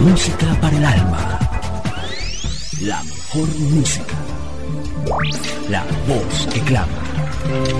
Música para el alma. La mejor música. La voz que clama.